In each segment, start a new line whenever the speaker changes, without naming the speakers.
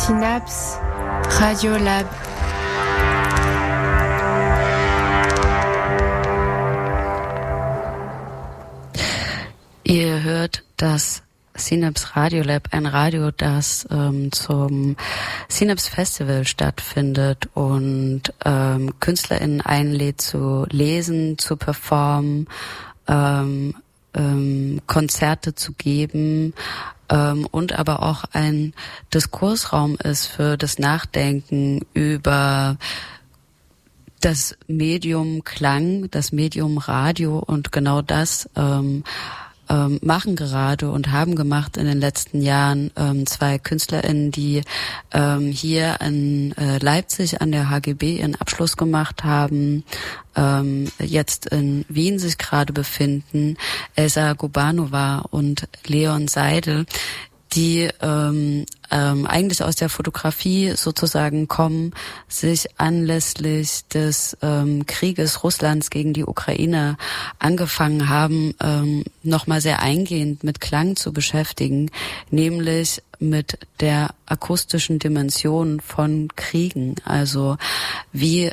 Synapse Radiolab.
Ihr hört das Synapse Radiolab, ein Radio, das zum Synapse Festival stattfindet und KünstlerInnen einlädt zu lesen, zu performen, Konzerte zu geben und aber auch ein Diskursraum ist für das Nachdenken über das Medium Klang, das Medium Radio, und genau das machen gerade und haben gemacht in den letzten Jahren zwei KünstlerInnen, die hier in Leipzig an der HGB ihren Abschluss gemacht haben, jetzt in Wien sich gerade befinden, Elsa Gubanova und Leon Seidel, die eigentlich aus der Fotografie sozusagen kommen, sich anlässlich des Krieges Russlands gegen die Ukraine angefangen haben, nochmal sehr eingehend mit Klang zu beschäftigen, nämlich mit der akustischen Dimension von Kriegen. Also wie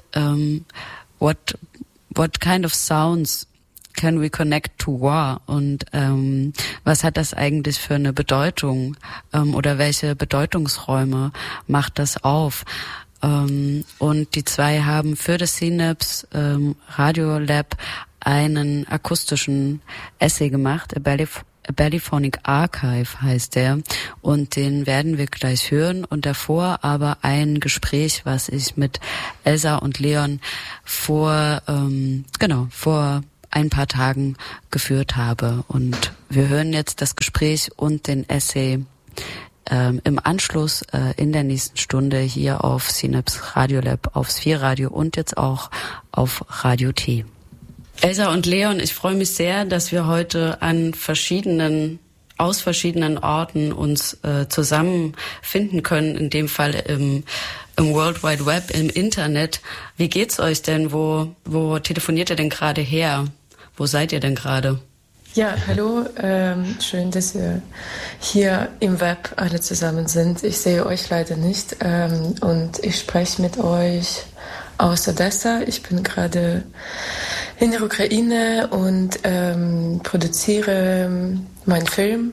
what kind of sounds can we connect to war, und was hat das eigentlich für eine Bedeutung oder welche Bedeutungsräume macht das auf? Und die zwei haben für das Synapse Radiolab einen akustischen Essay gemacht, A Ballyphonic Archive heißt der, und den werden wir gleich hören, und davor aber ein Gespräch, was ich mit Elsa und Leon vor ein paar Tagen geführt habe. Und wir hören jetzt das Gespräch und den Essay im Anschluss in der nächsten Stunde hier auf Synapse Radiolab, auf Sphere Radio und jetzt auch auf Radio T. Elsa und Leon, ich freue mich sehr, dass wir heute aus verschiedenen Orten uns zusammenfinden können, in dem Fall im World Wide Web, im Internet. Wie geht's euch denn? Wo telefoniert ihr denn gerade her? Wo seid ihr denn gerade?
Ja, hallo. Schön, dass wir hier im Web alle zusammen sind. Ich sehe euch leider nicht und ich spreche mit euch aus Odessa. Ich bin gerade in der Ukraine und produziere meinen Film.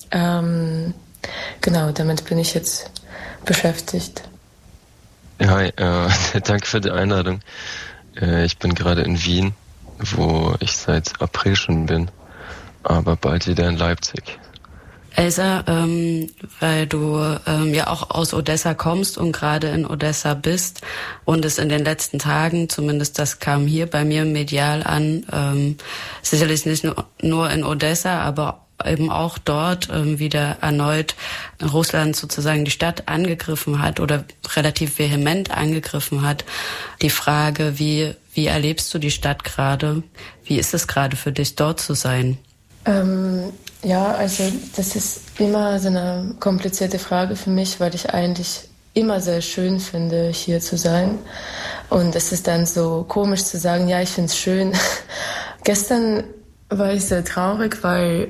Genau, damit bin ich jetzt beschäftigt.
Hi, danke für die Einladung. Ich bin gerade in Wien, wo ich seit April schon bin, aber bald wieder in Leipzig.
Elsa, weil du ja auch aus Odessa kommst und gerade in Odessa bist und es in den letzten Tagen, zumindest das kam hier bei mir medial an, sicherlich nicht nur in Odessa, aber eben auch dort wieder erneut Russland sozusagen die Stadt angegriffen hat oder relativ vehement angegriffen hat. Die Frage, wie erlebst du die Stadt gerade? Wie ist es gerade für dich, dort zu sein?
Ja, also das ist immer so eine komplizierte Frage für mich, weil ich eigentlich immer sehr schön finde, hier zu sein. Und es ist dann so komisch zu sagen, ja, ich finde es schön. Gestern war ich sehr traurig, weil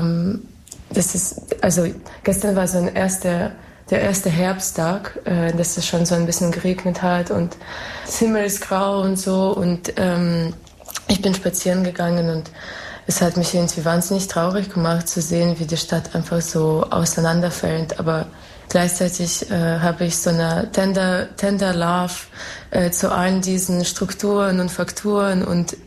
gestern war so der erste Herbsttag, dass es schon so ein bisschen geregnet hat und das Himmel ist grau und so, und ich bin spazieren gegangen und es hat mich irgendwie wahnsinnig traurig gemacht zu sehen, wie die Stadt einfach so auseinanderfällt, aber gleichzeitig habe ich so eine tender Love zu allen diesen Strukturen und Faktoren und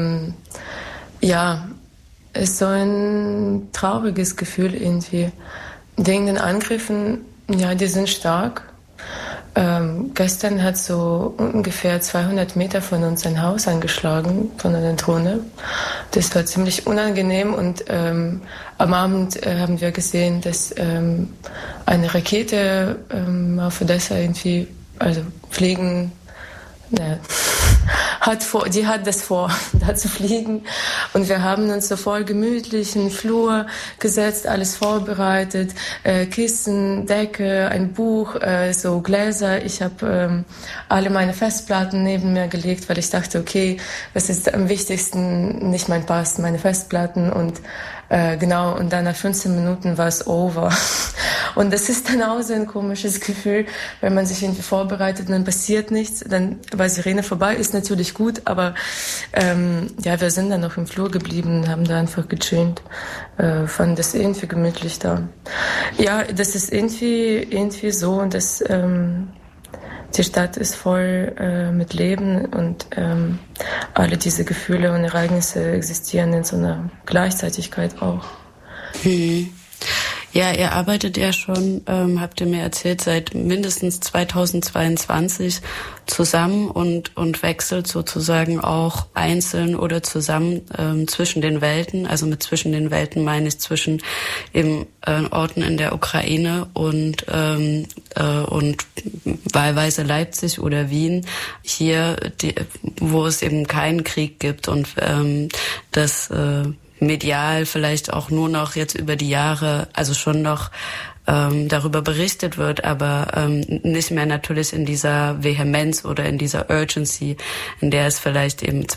ja, es ist so ein trauriges Gefühl irgendwie. Wegen den Angriffen, ja, die sind stark. Gestern hat so ungefähr 200 Meter von uns ein Haus angeschlagen von einer Drohne. Das war ziemlich unangenehm, und am Abend haben wir gesehen, dass eine Rakete auf Odessa irgendwie, also fliegen, die hat das vor, da zu fliegen. Und wir haben uns so voll gemütlich in den Flur gesetzt, alles vorbereitet, Kissen, Decke, ein Buch, so Gläser. Ich habe alle meine Festplatten neben mir gelegt, weil ich dachte, okay, das ist am wichtigsten, nicht mein Pass, meine Festplatten. Und Genau, und dann nach 15 Minuten war es over. Und das ist dann auch so ein komisches Gefühl, wenn man sich irgendwie vorbereitet und dann passiert nichts. Dann war Sirene vorbei, ist natürlich gut, aber wir sind dann noch im Flur geblieben, haben da einfach gechillt, fanden das irgendwie gemütlich da. Ja, das ist irgendwie so, dass die Stadt ist voll mit Leben und alle diese Gefühle und Ereignisse existieren in so einer Gleichzeitigkeit auch.
Ja, ihr arbeitet ja schon, habt ihr mir erzählt, seit mindestens 2022 zusammen und wechselt sozusagen auch einzeln oder zusammen zwischen den Welten. Also mit zwischen den Welten meine ich zwischen eben Orten in der Ukraine und wahlweise Leipzig oder Wien. Hier, wo es eben keinen Krieg gibt und das medial vielleicht auch nur noch jetzt über die Jahre, also schon noch darüber berichtet wird, aber nicht mehr natürlich in dieser Vehemenz oder in dieser Urgency, in der es vielleicht eben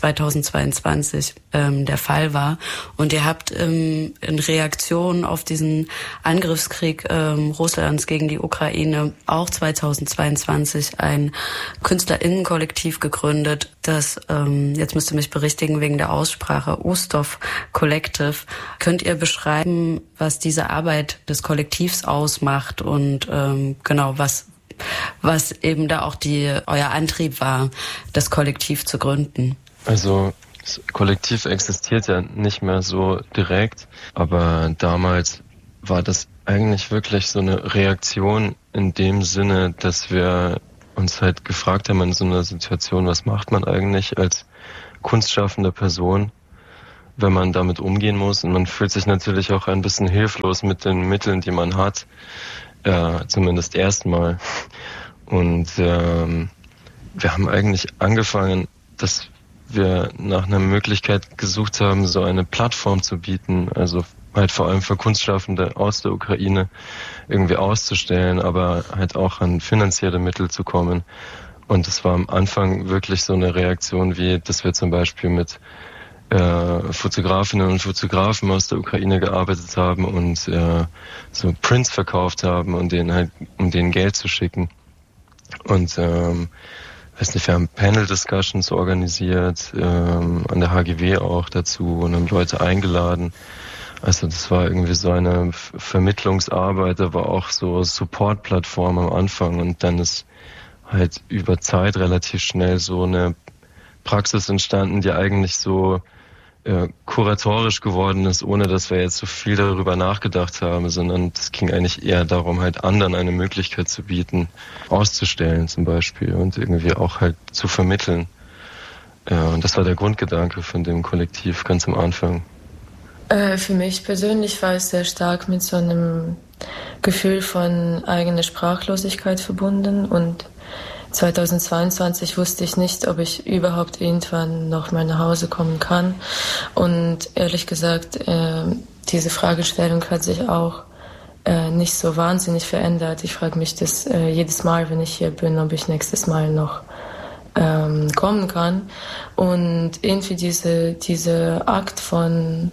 2022 der Fall war. Und ihr habt in Reaktion auf diesen Angriffskrieg Russlands gegen die Ukraine auch 2022 ein KünstlerInnenkollektiv gegründet, das, jetzt müsst ihr mich berichtigen wegen der Aussprache, Ustov Collective. Könnt ihr beschreiben, was diese Arbeit des Kollektivs ausmacht und genau, was eben da auch euer Antrieb war, das Kollektiv zu gründen?
Also das Kollektiv existiert ja nicht mehr so direkt, aber damals war das eigentlich wirklich so eine Reaktion in dem Sinne, dass wir uns halt gefragt haben in so einer Situation, was macht man eigentlich als kunstschaffende Person, wenn man damit umgehen muss. Und man fühlt sich natürlich auch ein bisschen hilflos mit den Mitteln, die man hat, zumindest erstmal. Und wir haben eigentlich angefangen, dass wir nach einer Möglichkeit gesucht haben, so eine Plattform zu bieten, also halt vor allem für Kunstschaffende aus der Ukraine irgendwie auszustellen, aber halt auch an finanzielle Mittel zu kommen. Und das war am Anfang wirklich so eine Reaktion, wie dass wir zum Beispiel mit Fotografinnen und Fotografen aus der Ukraine gearbeitet haben und so Prints verkauft haben und um denen Geld zu schicken. Und weiß nicht, wir haben Panel-Discussions organisiert, an der HGW auch dazu und haben Leute eingeladen. Also das war irgendwie so eine Vermittlungsarbeit, aber auch so Support-Plattform am Anfang und dann ist halt über Zeit relativ schnell so eine Praxis entstanden, die eigentlich so kuratorisch geworden ist, ohne dass wir jetzt so viel darüber nachgedacht haben, sondern es ging eigentlich eher darum, halt anderen eine Möglichkeit zu bieten, auszustellen zum Beispiel und irgendwie auch halt zu vermitteln. Und das war der Grundgedanke von dem Kollektiv ganz am Anfang.
Für mich persönlich war es sehr stark mit so einem Gefühl von eigener Sprachlosigkeit verbunden und 2022 wusste ich nicht, ob ich überhaupt irgendwann noch mal nach Hause kommen kann. Und ehrlich gesagt, diese Fragestellung hat sich auch nicht so wahnsinnig verändert. Ich frage mich das jedes Mal, wenn ich hier bin, ob ich nächstes Mal noch kommen kann. Und irgendwie diese Akt von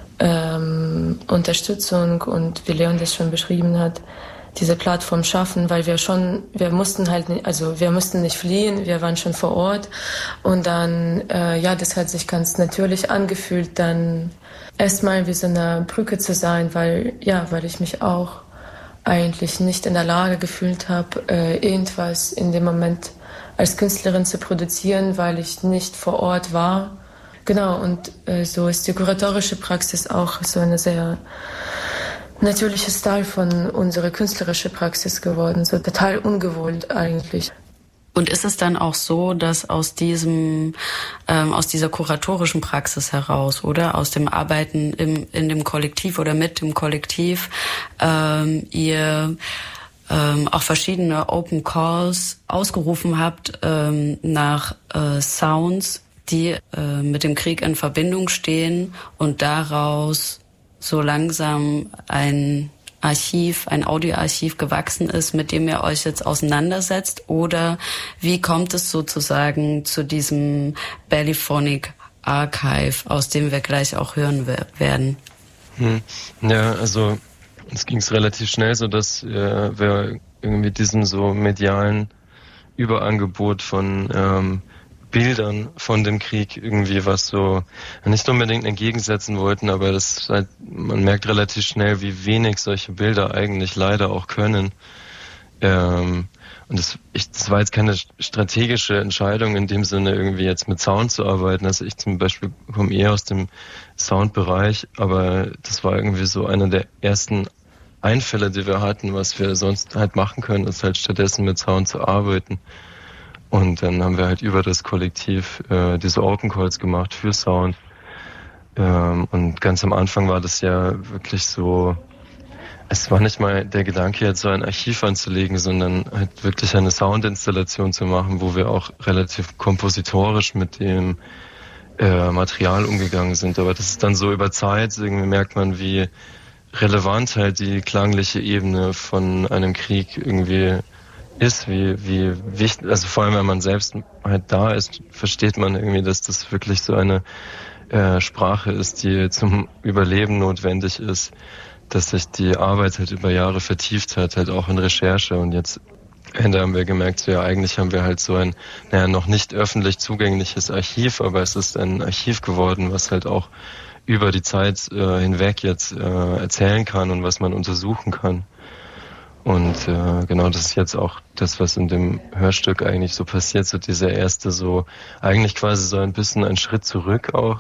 Unterstützung und wie Leon das schon beschrieben hat, diese Plattform schaffen, weil wir mussten nicht fliehen, wir waren schon vor Ort und dann, das hat sich ganz natürlich angefühlt, dann erstmal wie so eine Brücke zu sein, weil ich mich auch eigentlich nicht in der Lage gefühlt habe, irgendwas in dem Moment als Künstlerin zu produzieren, weil ich nicht vor Ort war. Genau, und so ist die kuratorische Praxis auch so eine sehr natürliches Teil von unserer künstlerischen Praxis geworden, so total ungewohnt eigentlich.
Und ist es dann auch so, dass aus dieser kuratorischen Praxis heraus, oder aus dem Arbeiten in dem Kollektiv oder mit dem Kollektiv, ihr auch verschiedene Open Calls ausgerufen habt nach Sounds, die mit dem Krieg in Verbindung stehen und daraus so langsam ein Audioarchiv gewachsen ist, mit dem ihr euch jetzt auseinandersetzt? Oder wie kommt es sozusagen zu diesem Bellyphonic Archive, aus dem wir gleich auch hören werden?
Ja, also es ging relativ schnell, so dass wir irgendwie diesem so medialen Überangebot von Bildern von dem Krieg irgendwie was so nicht unbedingt entgegensetzen wollten, aber das halt, man merkt relativ schnell, wie wenig solche Bilder eigentlich leider auch können. Und das war jetzt keine strategische Entscheidung in dem Sinne, irgendwie jetzt mit Sound zu arbeiten. Also ich zum Beispiel komme eher aus dem Soundbereich, aber das war irgendwie so einer der ersten Einfälle, die wir hatten, was wir sonst halt machen können, ist halt stattdessen mit Sound zu arbeiten. Und dann haben wir halt über das Kollektiv diese Open Calls gemacht für Sound. Und ganz am Anfang war das ja wirklich so, es war nicht mal der Gedanke, jetzt so ein Archiv anzulegen, sondern halt wirklich eine Soundinstallation zu machen, wo wir auch relativ kompositorisch mit dem Material umgegangen sind. Aber das ist dann so über Zeit, irgendwie merkt man, wie relevant halt die klangliche Ebene von einem Krieg irgendwie ist, wie wichtig, also vor allem wenn man selbst halt da ist, versteht man irgendwie, dass das wirklich so eine Sprache ist, die zum Überleben notwendig ist, dass sich die Arbeit halt über Jahre vertieft hat, halt auch in Recherche. Und jetzt Ende haben wir gemerkt, so, ja, eigentlich haben wir halt so ein, noch nicht öffentlich zugängliches Archiv, aber es ist ein Archiv geworden, was halt auch über die Zeit hinweg jetzt erzählen kann und was man untersuchen kann. Und genau, das ist jetzt auch das, was in dem Hörstück eigentlich so passiert, so dieser erste so, eigentlich quasi so ein bisschen ein Schritt zurück auch,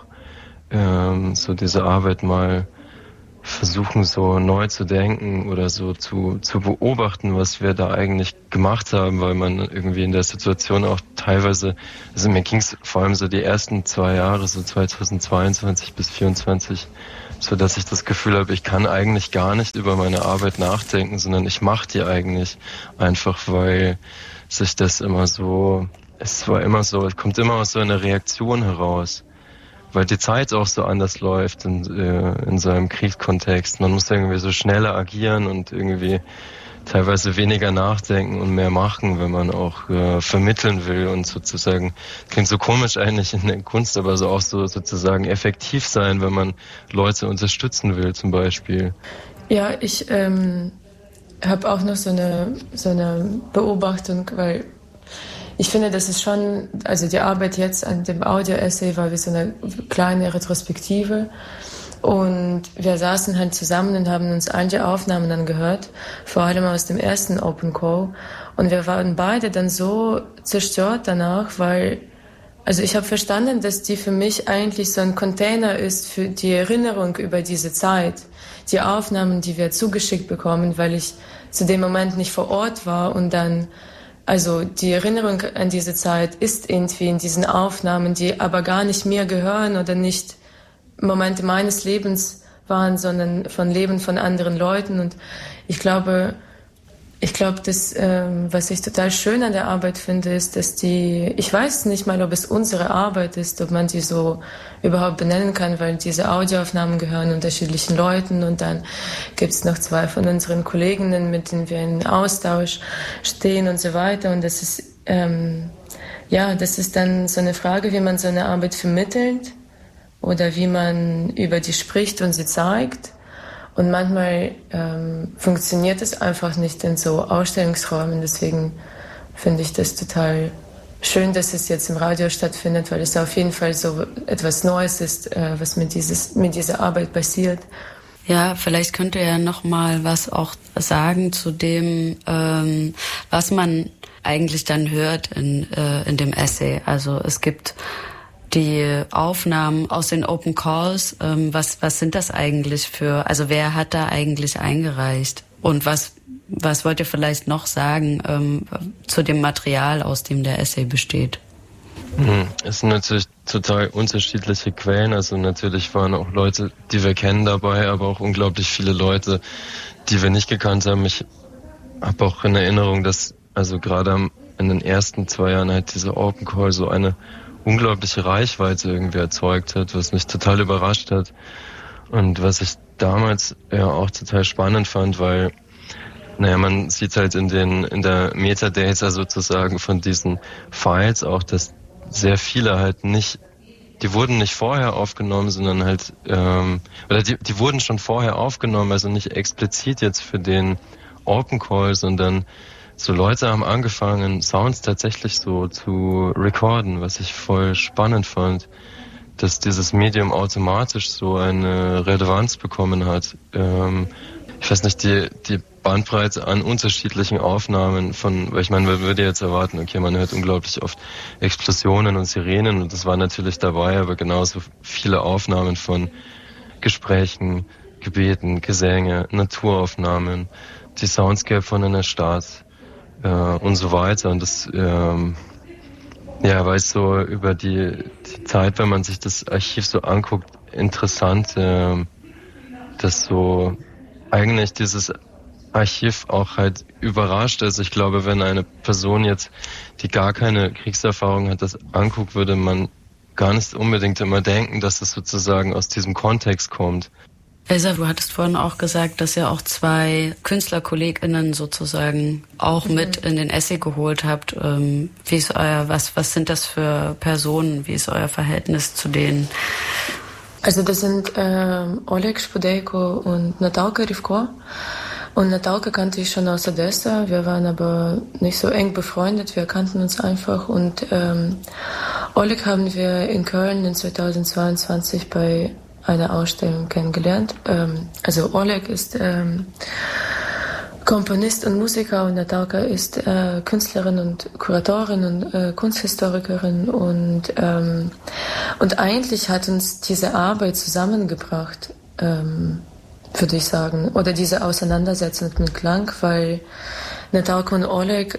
so diese Arbeit mal versuchen so neu zu denken oder so zu beobachten, was wir da eigentlich gemacht haben, weil man irgendwie in der Situation auch teilweise, also mir ging es vor allem so die ersten 2 Jahre, so 2022 bis 2024, so dass ich das Gefühl habe, ich kann eigentlich gar nicht über meine Arbeit nachdenken, sondern ich mache die eigentlich einfach, weil sich das immer so, es kommt immer aus so einer Reaktion heraus. Weil die Zeit auch so anders läuft in so einem Kriegskontext. Man muss irgendwie so schneller agieren und irgendwie teilweise weniger nachdenken und mehr machen, wenn man auch vermitteln will und sozusagen, klingt so komisch eigentlich in der Kunst, aber so auch so sozusagen effektiv sein, wenn man Leute unterstützen will zum Beispiel.
Ja, ich habe auch noch so eine Beobachtung, weil ich finde, das ist schon, also die Arbeit jetzt an dem Audio-Essay war wie so eine kleine Retrospektive und wir saßen halt zusammen und haben uns all die Aufnahmen angehört, vor allem aus dem ersten Open Call, und wir waren beide dann so zerstört danach, weil, also ich habe verstanden, dass die für mich eigentlich so ein Container ist für die Erinnerung über diese Zeit, die Aufnahmen, die wir zugeschickt bekommen, weil ich zu dem Moment nicht vor Ort war und dann, also die Erinnerung an diese Zeit ist irgendwie in diesen Aufnahmen, die aber gar nicht mir gehören oder nicht Momente meines Lebens waren, sondern von Leben von anderen Leuten. Und ich glaube, dass, was ich total schön an der Arbeit finde, ist, dass ich weiß nicht mal, ob es unsere Arbeit ist, ob man die so überhaupt benennen kann, weil diese Audioaufnahmen gehören unterschiedlichen Leuten und dann gibt's noch 2 von unseren Kolleginnen, mit denen wir in Austausch stehen und so weiter. Und das ist, das ist dann so eine Frage, wie man so eine Arbeit vermittelt oder wie man über die spricht und sie zeigt. Und manchmal funktioniert es einfach nicht in so Ausstellungsräumen. Deswegen finde ich das total schön, dass es jetzt im Radio stattfindet, weil es auf jeden Fall so etwas Neues ist, was mit dieser Arbeit passiert.
Ja, vielleicht könnt ihr ja noch mal was auch sagen zu dem, was man eigentlich dann hört in dem Essay. Also es gibt die Aufnahmen aus den Open Calls, was sind das eigentlich für, also wer hat da eigentlich eingereicht? Und was wollt ihr vielleicht noch sagen zu dem Material, aus dem der Essay besteht?
Es sind natürlich total unterschiedliche Quellen. Also natürlich waren auch Leute, die wir kennen dabei, aber auch unglaublich viele Leute, die wir nicht gekannt haben. Ich habe auch in Erinnerung, dass also gerade in den ersten 2 Jahren halt diese Open Call so eine unglaubliche Reichweite irgendwie erzeugt hat, was mich total überrascht hat. Und was ich damals ja auch total spannend fand, weil man sieht halt in der Metadata sozusagen von diesen Files auch, dass sehr viele halt nicht die wurden nicht vorher aufgenommen, sondern halt, oder die wurden schon vorher aufgenommen, also nicht explizit jetzt für den Open Call, sondern so Leute haben angefangen, Sounds tatsächlich so zu recorden, was ich voll spannend fand, dass dieses Medium automatisch so eine Relevanz bekommen hat. Ich weiß nicht, die Bandbreite an unterschiedlichen Aufnahmen weil ich meine, man würde jetzt erwarten, okay, man hört unglaublich oft Explosionen und Sirenen und das war natürlich dabei, aber genauso viele Aufnahmen von Gesprächen, Gebeten, Gesänge, Naturaufnahmen, die Soundscape von einer Stadt und so weiter. Und das weil es so über die Zeit, wenn man sich das Archiv so anguckt, interessant, dass so eigentlich dieses Archiv auch halt überrascht. Also ich glaube, wenn eine Person jetzt, die gar keine Kriegserfahrung hat, das anguckt, würde man gar nicht unbedingt immer denken, dass es sozusagen aus diesem Kontext kommt.
Elsa, du hattest vorhin auch gesagt, dass ihr auch 2 KünstlerkollegInnen sozusagen auch mit in den Essay geholt habt. Wie ist was sind das für Personen? Wie ist euer Verhältnis zu denen?
Also das sind Oleg Spodejko und Natalka Rivko. Und Natalka kannte ich schon aus Odessa. Wir waren aber nicht so eng befreundet. Wir kannten uns einfach. Und Oleg haben wir in Köln in 2022 bei einer Ausstellung kennengelernt. Also Oleg ist Komponist und Musiker und Natalka ist Künstlerin und Kuratorin und Kunsthistorikerin und eigentlich hat uns diese Arbeit zusammengebracht, würde ich sagen, oder diese Auseinandersetzung mit Klang, weil Natalka und Oleg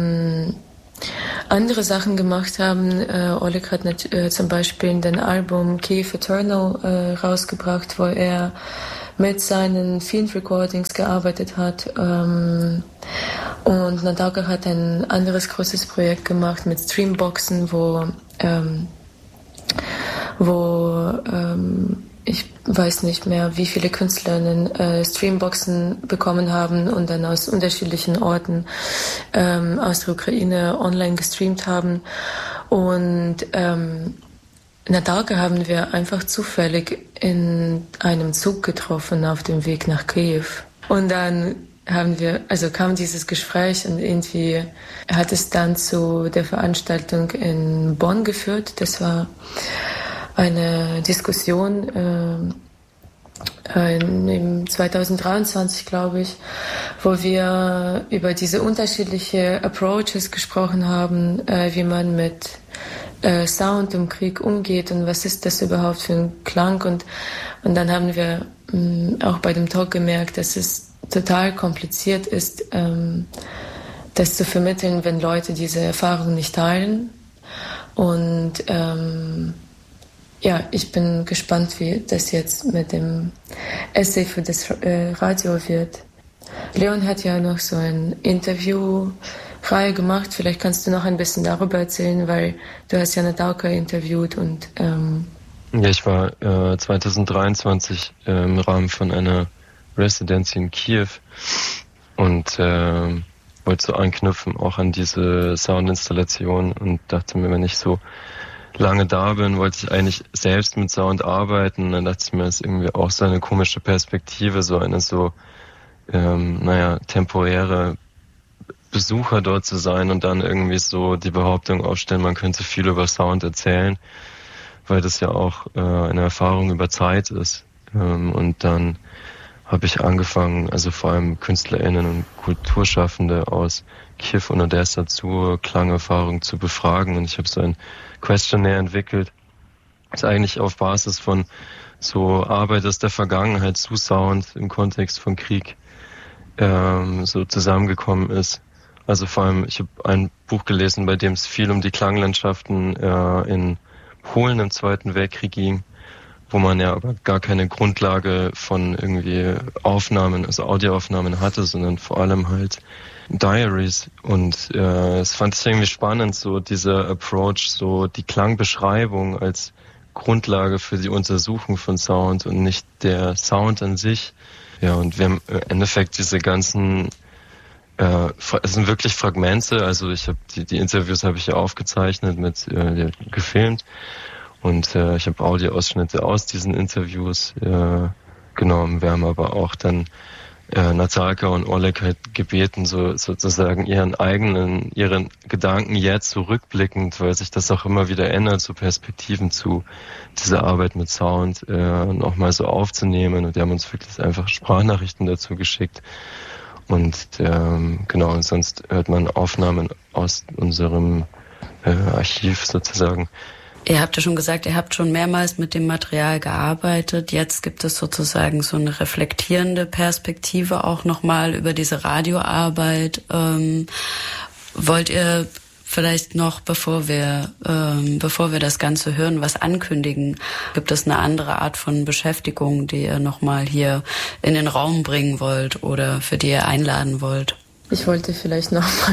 andere Sachen gemacht haben. Oleg hat zum Beispiel den Album Kiev Eternal rausgebracht, wo er mit seinen Field Recordings gearbeitet hat. Und Natalka hat ein anderes großes Projekt gemacht mit Streamboxen, wo ich weiß nicht mehr, wie viele Künstlerinnen Streamboxen bekommen haben und dann aus unterschiedlichen Orten aus der Ukraine online gestreamt haben. Und Natalka haben wir einfach zufällig in einem Zug getroffen auf dem Weg nach Kiew. Und dann kam dieses Gespräch und irgendwie hat es dann zu der Veranstaltung in Bonn geführt. Das war eine Diskussion im 2023, glaube ich, wo wir über diese unterschiedlichen Approaches gesprochen haben, wie man mit Sound im Krieg umgeht und was ist das überhaupt für ein Klang. Und dann haben wir auch bei dem Talk gemerkt, dass es total kompliziert ist, das zu vermitteln, wenn Leute diese Erfahrung nicht teilen. Und ich bin gespannt, wie das jetzt mit dem Essay für das Radio wird. Leon hat ja noch so ein Interviewreihe gemacht. Vielleicht kannst du noch ein bisschen darüber erzählen, weil du hast ja Natalka interviewt und
Ja, ich war 2023 im Rahmen von einer Residency in Kiew und wollte so anknüpfen auch an diese Soundinstallation und dachte mir, wenn ich so lange da bin, wollte ich eigentlich selbst mit Sound arbeiten. Und dann dachte ich mir, das ist irgendwie auch so eine komische Perspektive, so eine so temporäre Besucher dort zu sein und dann irgendwie so die Behauptung aufstellen, man könnte viel über Sound erzählen, weil das ja auch eine Erfahrung über Zeit ist. Und dann habe ich angefangen, also vor allem KünstlerInnen und Kulturschaffende aus Kiew und Odessa zur Klangerfahrung zu befragen. Und ich habe so ein Questionnaire entwickelt, das eigentlich auf Basis von so Arbeit aus der Vergangenheit zu Sound im Kontext von Krieg so zusammengekommen ist. Also vor allem, ich habe ein Buch gelesen, bei dem es viel um die Klanglandschaften in Polen im Zweiten Weltkrieg ging, wo man ja aber gar keine Grundlage von irgendwie Aufnahmen, also Audioaufnahmen hatte, sondern vor allem halt Diaries. Und das fand ich irgendwie spannend, so dieser Approach, so die Klangbeschreibung als Grundlage für die Untersuchung von Sound und nicht der Sound an sich. Ja, und wir haben im Endeffekt diese ganzen, es sind wirklich Fragmente, also ich habe die Interviews habe ich ja aufgezeichnet, gefilmt. Und ich habe Audioausschnitte aus diesen Interviews genommen. Wir haben aber auch dann Natalka und Oleg halt gebeten, sozusagen ihren Gedanken jetzt zurückblickend, weil sich das auch immer wieder ändert, so Perspektiven zu dieser Arbeit mit Sound nochmal so aufzunehmen. Und die haben uns wirklich einfach Sprachnachrichten dazu geschickt. Und genau, und sonst hört man Aufnahmen aus unserem Archiv sozusagen.
Ihr habt ja schon gesagt, ihr habt schon mehrmals mit dem Material gearbeitet. Jetzt gibt es sozusagen so eine reflektierende Perspektive auch nochmal über diese Radioarbeit. Wollt ihr vielleicht noch, bevor wir das Ganze hören, was ankündigen? Gibt es eine andere Art von Beschäftigung, die ihr nochmal hier in den Raum bringen wollt oder für die ihr einladen wollt?
Ich wollte vielleicht nochmal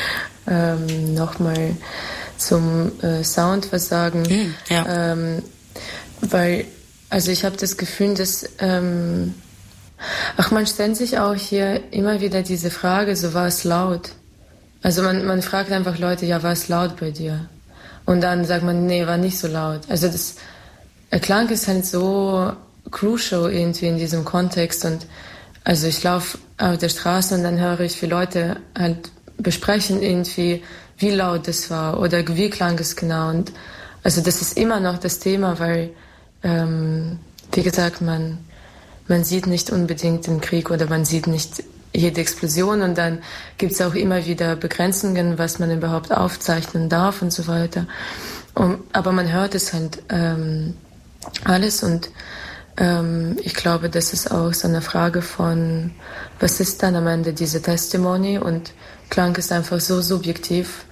zum Sound was sagen,
ja.
Weil, also ich habe das Gefühl, dass man stellt sich auch hier immer wieder diese Frage, so war es laut? Also man fragt einfach Leute, ja, war es laut bei dir? Und dann sagt man, nee, war nicht so laut. Also der Klang ist halt so crucial irgendwie in diesem Kontext. Und also ich laufe auf der Straße und dann höre ich, wie Leute halt besprechen irgendwie, wie laut das war oder wie klang es genau. Und also das ist immer noch das Thema, weil, wie gesagt, man sieht nicht unbedingt den Krieg oder man sieht nicht jede Explosion und dann gibt es auch immer wieder Begrenzungen, was man überhaupt aufzeichnen darf und so weiter. Aber man hört es halt alles und ich glaube, das ist auch so eine Frage von, was ist dann am Ende diese Testimony, und Klang ist einfach so subjektiv.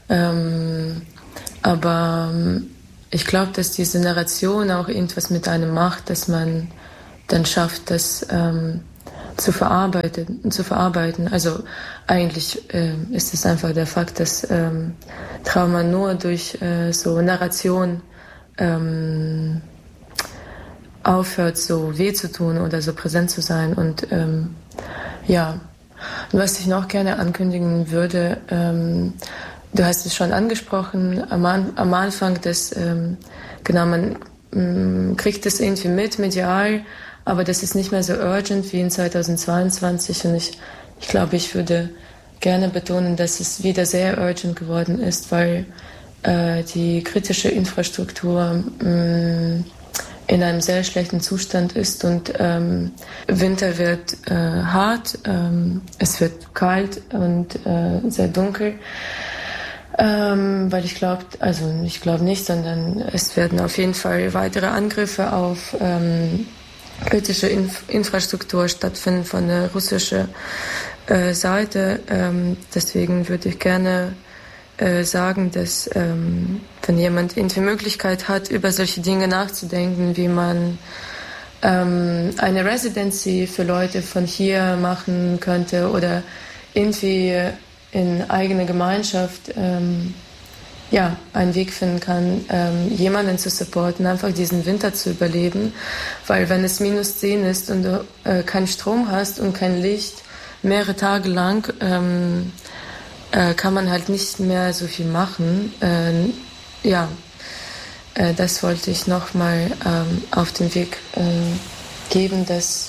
Aber ich glaube, dass diese Narration auch irgendwas mit einem macht, dass man dann schafft, das zu verarbeiten. Also eigentlich ist es einfach der Fakt, dass Trauma nur durch so Narration aufhört, so weh zu tun oder so präsent zu sein. Und ja, und was ich noch gerne ankündigen würde, du hast es schon angesprochen am Anfang, dass genau, man kriegt es irgendwie medial, aber das ist nicht mehr so urgent wie in 2022. Und ich glaube, ich würde gerne betonen, dass es wieder sehr urgent geworden ist, weil die kritische Infrastruktur in einem sehr schlechten Zustand ist und Winter wird hart, es wird kalt und sehr dunkel. Weil ich glaube nicht, sondern es werden auf jeden Fall weitere Angriffe auf kritische Infrastruktur stattfinden von der russischen Seite. Deswegen würde ich gerne sagen, dass wenn jemand irgendwie Möglichkeit hat, über solche Dinge nachzudenken, wie man eine Residency für Leute von hier machen könnte oder irgendwie in eigene Gemeinschaft einen Weg finden kann, jemanden zu supporten, einfach diesen Winter zu überleben. Weil wenn es -10 ist und du keinen Strom hast und kein Licht, mehrere Tage lang, kann man halt nicht mehr so viel machen. Das wollte ich nochmal auf den Weg geben, dass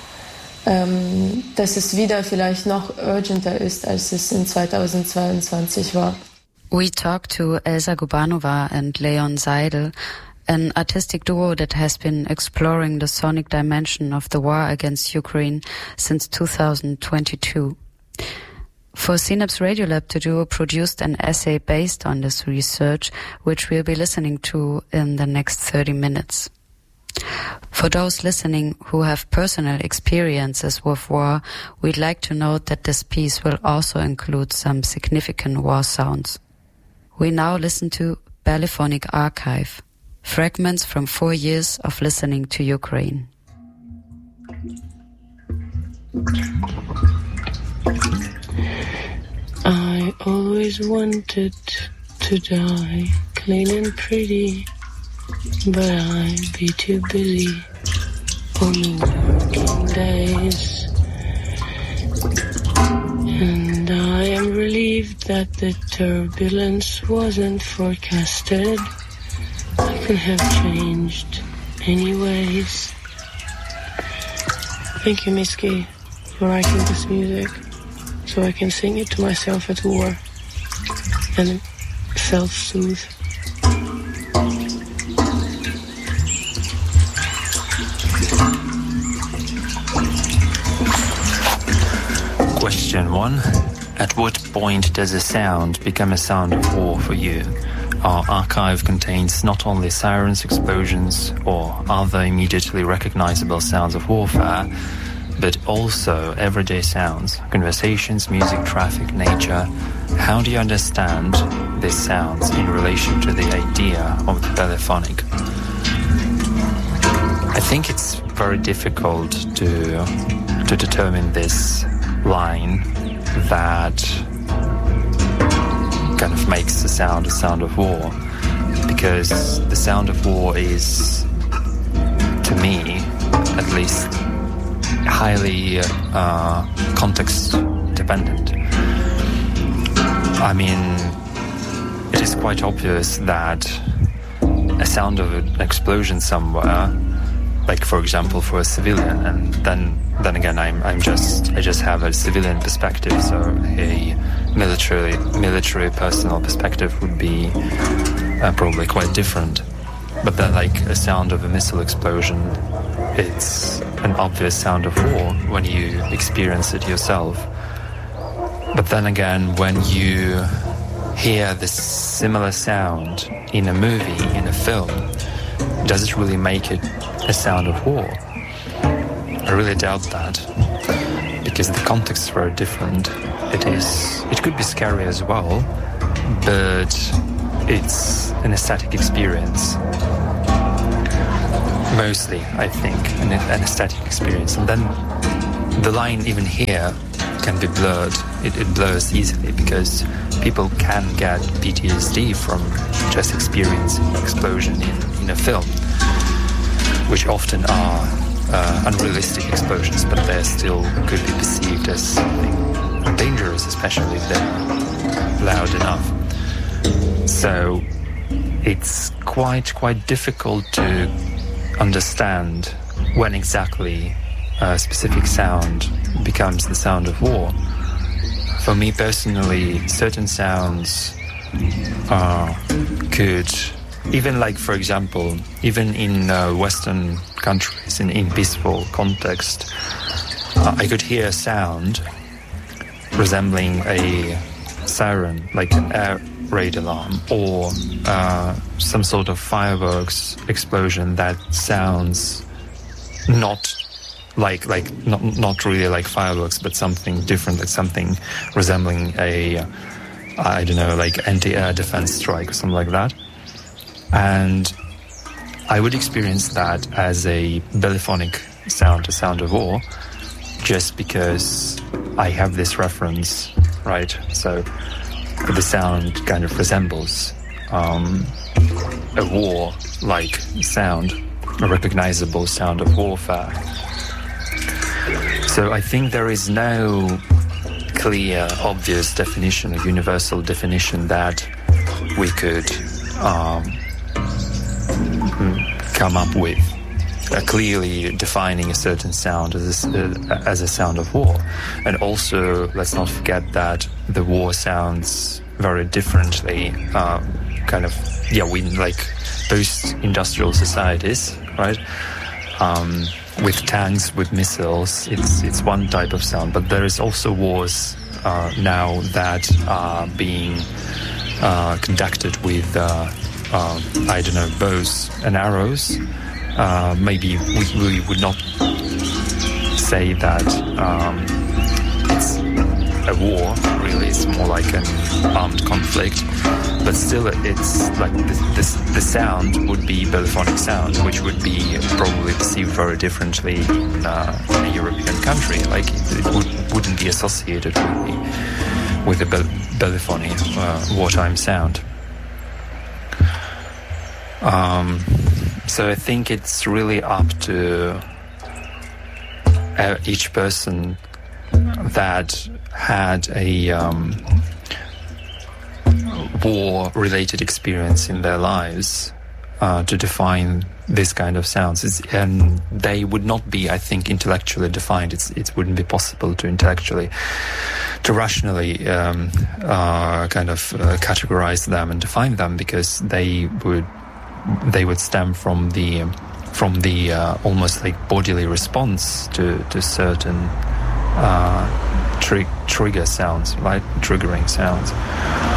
es wieder vielleicht noch urgenter ist, als es in 2022 war.
We talked to Elsa Gubanova and Leon Seidel, an artistic duo that has been exploring the sonic dimension of the war against Ukraine since 2022. For Synapse Radiolab, the duo produced an essay based on this research, which we'll be listening to in the next 30 minutes. For those listening who have personal experiences with war, we'd like to note that this piece will also include some significant war sounds. We now listen to Ballyphonic Archive, fragments from 4 years of listening to Ukraine.
I always wanted to die clean and pretty, but I'd be too busy on the working days. And I am relieved that the turbulence wasn't forecasted. I and have changed anyways. Thank you, Miski, for writing this music so I can sing it to myself at war and self-soothe.
Question 1. At what point does a sound become a sound of war for you? Our archive contains not only sirens, explosions, or other immediately recognizable sounds of warfare, but also everyday sounds, conversations, music, traffic, nature. How do you understand these sounds in relation to the idea of the bellyphonic? I think it's very difficult to determine this line that kind of makes the sound a sound of war, because the sound of war is, to me at least, highly context dependent. I mean, it is quite obvious that a sound of an explosion somewhere, like for example for a civilian, and then again I just have a civilian perspective, so a military personal perspective would be probably quite different. But then, like a sound of a missile explosion, it's an obvious sound of war when you experience it yourself. But then again, when you hear this similar sound in a movie, in a film, does it really make it a sound of war? I really doubt that, because the context is very different. It could be scary as well, but it's an aesthetic experience. Mostly, I think, an aesthetic experience. And then the line even here can be blurred. It blurs easily because people can get PTSD from just experiencing an explosion in a film, which often are unrealistic explosions, but they still could be perceived as something dangerous, especially if they're loud enough. So it's quite difficult to understand when exactly a specific sound becomes the sound of war. For me personally, certain sounds could, even like, for example, even in Western countries, in peaceful context, I could hear a sound resembling a siren, like an air raid alarm, or some sort of fireworks explosion that sounds not really like fireworks, but something different, like something resembling a, I don't know, like anti-air defense strike or something like that. And I would experience that as a bellyphonic sound, a sound of war, just because I have this reference, right? So the sound kind of resembles a war-like sound, a recognizable sound of warfare. So I think there is no clear, obvious definition, a universal definition that we could come up with, clearly defining a certain sound as a sound of war. And also, let's not forget that the war sounds very differently, we like post-industrial societies, right? With tanks, with missiles, it's one type of sound, but there is also wars now that are being conducted with bows and arrows. Maybe we would not say that it's a war, really. It's more like an armed conflict. But still, it's like the sound would be bellyphonic sound, which would be probably perceived very differently in a European country. Like it wouldn't be associated with the bellyphony wartime sound. So I think it's really up to each person that had a war-related experience in their lives to define this kind of sounds, and they would not be, I think, intellectually defined. It wouldn't be possible to rationally categorize them and define them, because they would stem from the almost like bodily response to certain trigger sounds, right? Triggering sounds.